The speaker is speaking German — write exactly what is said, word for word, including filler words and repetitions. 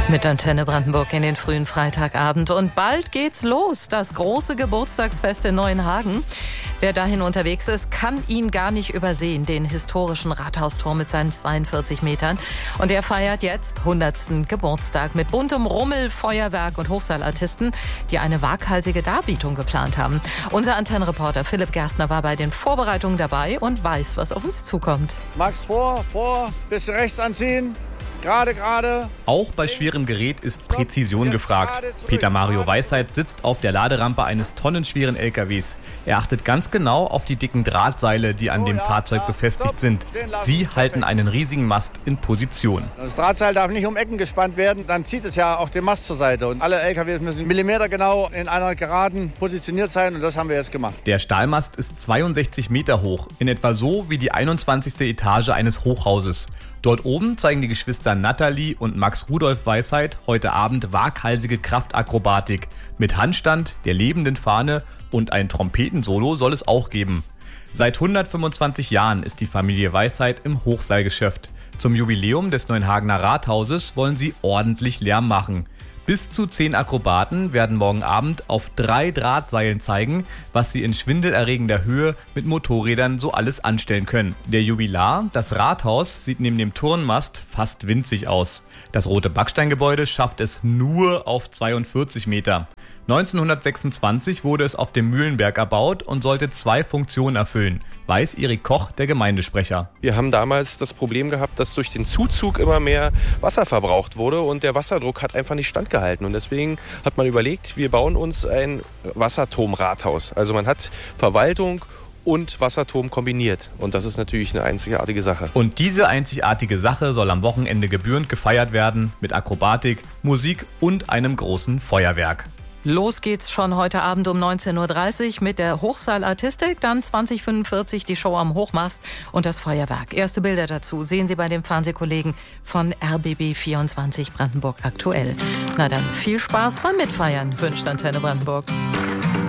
Mit Antenne Brandenburg in den frühen Freitagabend. Und bald geht's los, das große Geburtstagsfest in Neuenhagen. Wer dahin unterwegs ist, kann ihn gar nicht übersehen, den historischen Rathausturm mit seinen zweiundvierzig Metern. Und er feiert jetzt hundertsten Geburtstag mit buntem Rummel, Feuerwerk und Hochseilartisten, die eine waghalsige Darbietung geplant haben. Unser Antennenreporter Philipp Gerstner war bei den Vorbereitungen dabei und weiß, was auf uns zukommt. Max vor, vor, bis rechts anziehen. Gerade, gerade. Auch bei schwerem Gerät ist Präzision gefragt. Peter Mario Weisheit sitzt auf der Laderampe eines tonnenschweren L K Ws. Er achtet ganz genau auf die dicken Drahtseile, die an dem Fahrzeug befestigt sind. Sie halten einen riesigen Mast in Position. Das Drahtseil darf nicht um Ecken gespannt werden, dann zieht es ja auch den Mast zur Seite. Und alle L K Ws müssen millimetergenau in einer Geraden positioniert sein und das haben wir jetzt gemacht. Der Stahlmast ist zweiundsechzig Meter hoch, in etwa so wie die einundzwanzigste Etage eines Hochhauses. Dort oben zeigen die Geschwister Nathalie und Max Rudolf Weisheit heute Abend waghalsige Kraftakrobatik. Mit Handstand, der lebenden Fahne und ein Trompetensolo soll es auch geben. Seit hundertfünfundzwanzig Jahren ist die Familie Weisheit im Hochseilgeschäft. Zum Jubiläum des Neuenhagener Rathauses wollen sie ordentlich Lärm machen. Bis zu zehn Akrobaten werden morgen Abend auf drei Drahtseilen zeigen, was sie in schwindelerregender Höhe mit Motorrädern so alles anstellen können. Der Jubilar, das Rathaus, sieht neben dem Turnmast fast winzig aus. Das rote Backsteingebäude schafft es nur auf zweiundvierzig Meter. neunzehnhundertsechsundzwanzig wurde es auf dem Mühlenberg erbaut und sollte zwei Funktionen erfüllen, weiß Erik Koch, der Gemeindesprecher. Wir haben damals das Problem gehabt, dass durch den Zuzug immer mehr Wasser verbraucht wurde und der Wasserdruck hat einfach nicht standgehalten. Und deswegen hat man überlegt, wir bauen uns ein Wasserturmrathaus. Also man hat Verwaltung und Wasserturm kombiniert. Und das ist natürlich eine einzigartige Sache. Und diese einzigartige Sache soll am Wochenende gebührend gefeiert werden mit Akrobatik, Musik und einem großen Feuerwerk. Los geht's schon heute Abend um neunzehn Uhr dreißig mit der Hochseilartistik, dann zwanzig Uhr fünfundvierzig die Show am Hochmast und das Feuerwerk. Erste Bilder dazu sehen Sie bei den Fernsehkollegen von R B B vierundzwanzig Brandenburg aktuell. Na dann, viel Spaß beim Mitfeiern, wünscht Antenne Brandenburg.